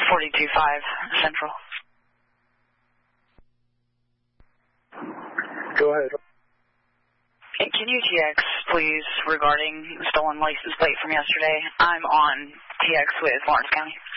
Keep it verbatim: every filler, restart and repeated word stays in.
forty-two five Central. Go ahead. Can you T X, please, regarding stolen license plate from yesterday? I'm on T X with Lawrence County.